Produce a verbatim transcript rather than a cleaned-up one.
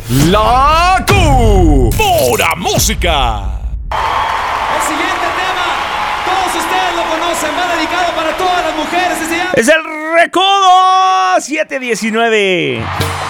La Q. Pura música. El siguiente tema, todos ustedes lo conocen, va dedicado para todas las mujeres. Se llama... Es el Recodo siete diecinueve.